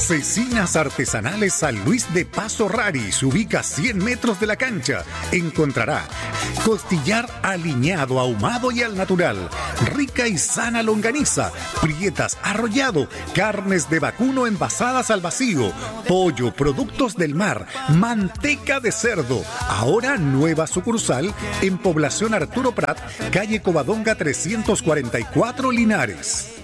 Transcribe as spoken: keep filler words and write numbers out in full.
Cecinas Artesanales San Luis de Paso Rari se ubica a cien metros de la cancha. Encontrará costillar aliñado, ahumado y al natural, rica y sana longaniza, prietas arrollado, carnes de vacuno envasadas al vacío, pollo, productos del mar, manteca de cerdo. Ahora nueva sucursal en Población Arturo Prat, calle Covadonga trescientos cuarenta y cuatro, Linares.